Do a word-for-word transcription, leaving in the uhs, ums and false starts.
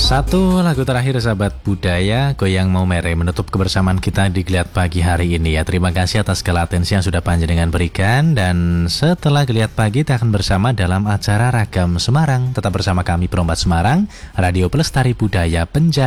Satu lagu terakhir sahabat budaya, Goyang Mau Mere, menutup kebersamaan kita di Geliat Pagi hari ini ya. Terima kasih atas segala atensi yang sudah panjenengan berikan. Dan setelah Geliat Pagi kita akan bersama dalam acara Ragam Semarang. Tetap bersama kami Perombat Semarang, Radio Pelestari Budaya Penjara.